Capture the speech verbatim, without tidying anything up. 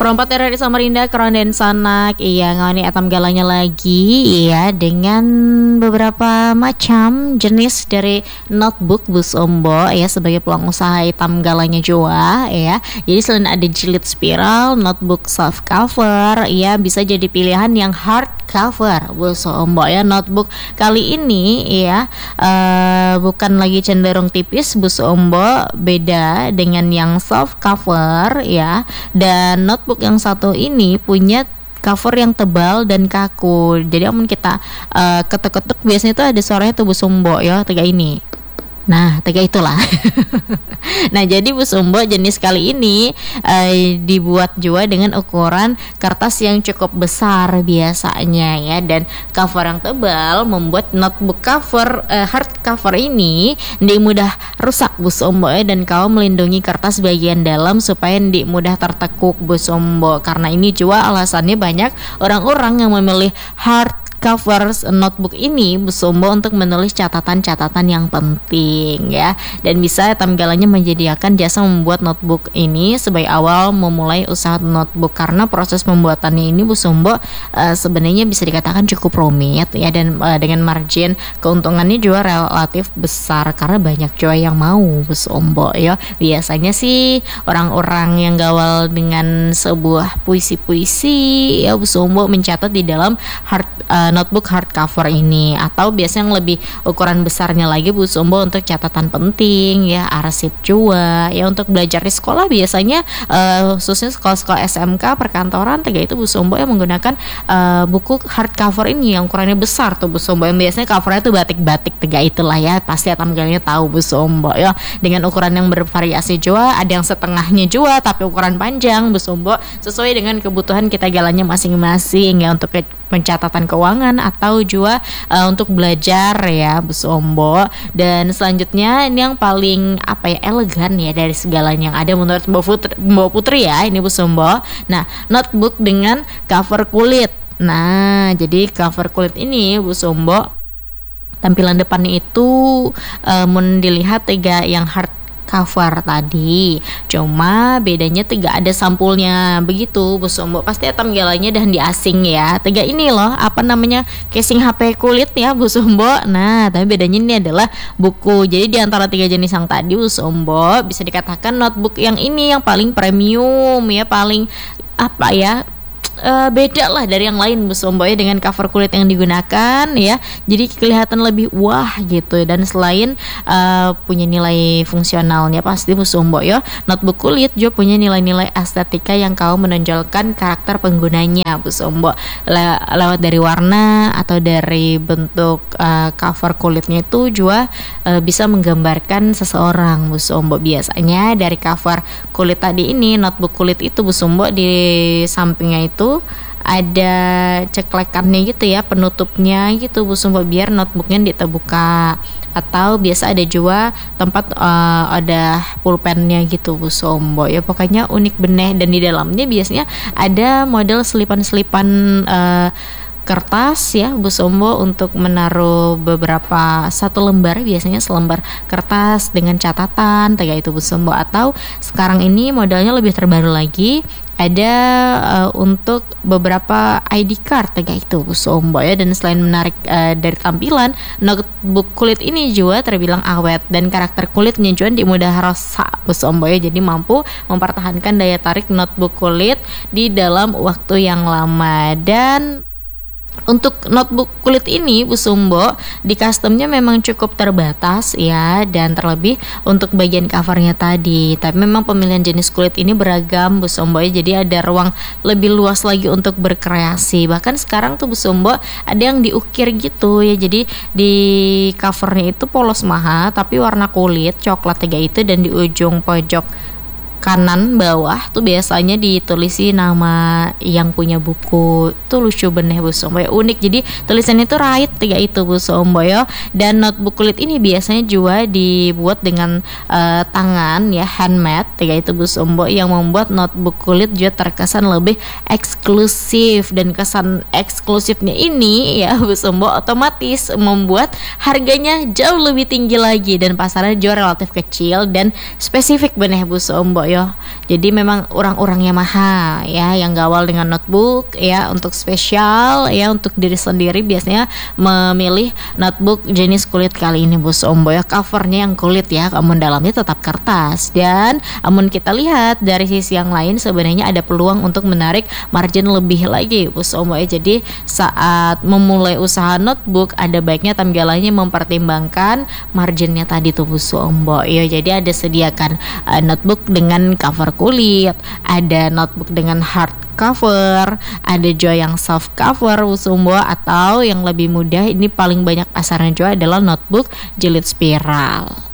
Perempat dari Samarinda Keronden Sanak. Iya, ngawani atam galanya lagi. Iya, dengan beberapa macam jenis dari notebook Bus Ombo ya, sebagai peluang usaha hitam galanya jua ya. Jadi selain ada jilid spiral, notebook soft cover ya, bisa jadi pilihan yang hard cover Bus Ombo ya. Notebook kali ini ya uh, bukan lagi cenderung tipis Bus Ombo, beda dengan yang soft cover ya. Dan notebook yang satu ini punya cover yang tebal dan kaku. Jadi amun kita uh, ketuk-ketuk biasanya tuh ada suaranya tuh Bus Ombo ya, tiga ini. Nah, tiga itulah. Nah, jadi Bus Ombo jenis kali ini eh, dibuat juga dengan ukuran kertas yang cukup besar biasanya ya, dan cover yang tebal membuat notebook cover eh, hard cover ini tidak mudah rusak Bus Ombo ya, dan kau melindungi kertas bagian dalam supaya tidak mudah tertekuk Bus Ombo. Karena ini juga alasannya banyak orang-orang yang memilih hard cover notebook ini Bus Ombo untuk menulis catatan-catatan yang penting ya, dan bisa tampilannya menyediakan jasa membuat notebook ini sebagai awal memulai usaha notebook, karena proses pembuatannya ini Bus Ombo uh, sebenarnya bisa dikatakan cukup rumit ya, dan uh, dengan margin keuntungannya juga relatif besar karena banyak juga yang mau Bus Ombo ya. Biasanya sih orang-orang yang gaul dengan sebuah puisi-puisi ya, Bus Ombo mencatat di dalam hard uh, notebook hardcover ini, atau biasanya yang lebih ukuran besarnya lagi Bus Ombo untuk catatan penting ya, arsip juga ya, untuk belajar di sekolah biasanya uh, khususnya sekolah-sekolah S M K perkantoran tiga itu Bus Ombo yang menggunakan uh, buku hardcover ini yang ukurannya besar tuh Bus Ombo, yang biasanya covernya tuh batik-batik tiga itulah ya, pasti atam galanya tahu Bus Ombo ya, dengan ukuran yang bervariasi juga, ada yang setengahnya juga tapi ukuran panjang Bus Ombo, sesuai dengan kebutuhan kita galanya masing-masing ya, untuk pencatatan keuangan atau juga uh, untuk belajar ya Bus Ombo. Dan selanjutnya ini yang paling apa ya, elegan ya dari segalanya yang ada menurut Mbak Putri, Mbak Putri ya, ini Bus Ombo. Nah, notebook dengan cover kulit. Nah, jadi cover kulit ini Bus Ombo, tampilan depannya itu uh, mun dilihat tiga yang hard cover tadi, cuma bedanya tiga ada sampulnya begitu Bus Ombo, pasti atam galanya dan di asing ya. Tiga ini loh apa namanya, casing H P kulit ya Bus Ombo. Nah, tapi bedanya ini adalah buku. Jadi di antara tiga jenis yang tadi Bus Ombo, bisa dikatakan notebook yang ini yang paling premium ya, paling apa ya, Uh, beda lah dari yang lain Bus Ombo ya, dengan cover kulit yang digunakan ya, jadi kelihatan lebih wah gitu. Dan selain uh, punya nilai fungsionalnya pasti Bus Ombo ya, notebook kulit juga punya nilai-nilai estetika yang kau menonjolkan karakter penggunanya Bus Ombo, Le- lewat dari warna atau dari bentuk uh, cover kulitnya itu juga uh, bisa menggambarkan seseorang Bus Ombo. Biasanya dari cover kulit tadi ini, notebook kulit itu Bus Ombo, di sampingnya itu ada ceklekannya gitu ya, penutupnya gitu Bus Ombo, biar notebooknya diterbuka. Atau biasa ada juga tempat uh, ada pulpennya gitu Bus Ombo ya, pokoknya unik beneh. Dan di dalamnya biasanya ada model selipan-selipan uh, kertas ya Bus Ombo, untuk menaruh beberapa, satu lembar biasanya selembar kertas dengan catatan tiga itu Bus Ombo. Atau sekarang ini modelnya lebih terbaru lagi, ada uh, untuk beberapa I D card tiga itu Bus Ombo ya. Dan selain menarik uh, dari tampilan, notebook kulit ini juga terbilang awet, dan karakter kulitnya juga mudah rusak Bus Ombo ya, jadi mampu mempertahankan daya tarik notebook kulit di dalam waktu yang lama. Dan untuk notebook kulit ini Bus Ombo di customnya memang cukup terbatas ya, dan terlebih untuk bagian covernya tadi. Tapi memang pemilihan jenis kulit ini beragam Bus Ombo ya, jadi ada ruang lebih luas lagi untuk berkreasi. Bahkan sekarang tuh Bus Ombo ada yang diukir gitu ya, jadi di covernya itu polos maha tapi warna kulit coklat tiga itu, dan di ujung pojok kanan bawah tuh biasanya ditulisi nama yang punya buku. Itu lucu bener Bus Ombo ya, unik. Jadi tulisannya tuh right tiga itu Bus Ombo ya. Dan notebook kulit ini biasanya juga dibuat dengan uh, tangan ya, handmade tiga itu Bus Ombo, yang membuat notebook kulit juga terkesan lebih eksklusif. Dan kesan eksklusifnya ini ya Bus Ombo otomatis membuat harganya jauh lebih tinggi lagi, dan pasarnya juga relatif kecil dan spesifik bener Bus Ombo ya. Jadi memang orang-orang Yamaha ya yang gawal dengan notebook ya, untuk spesial ya untuk diri sendiri biasanya memilih notebook jenis kulit kali ini Bos Ombo ya. Covernya yang kulit ya, namun dalamnya tetap kertas. Dan namun kita lihat dari sisi yang lain sebenarnya ada peluang untuk menarik margin lebih lagi Bos Ombo ya. Jadi saat memulai usaha notebook ada baiknya tampilannya mempertimbangkan marginnya tadi tuh Bos Ombo ya. Jadi ada sediakan uh, notebook dengan cover kulit, ada notebook dengan hard cover, ada juga yang soft cover Bos Ombo, atau yang lebih mudah ini paling banyak pasarnya juga adalah notebook jilid spiral.